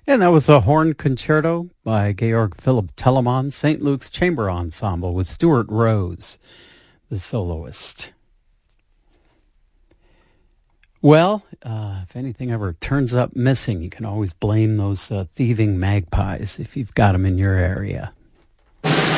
And that was a horn concerto by Georg Philipp Telemann, St. Luke's Chamber Ensemble with Stuart Rose, the soloist. Well, if anything ever turns up missing, you can always blame those thieving magpies if you've got them in your area.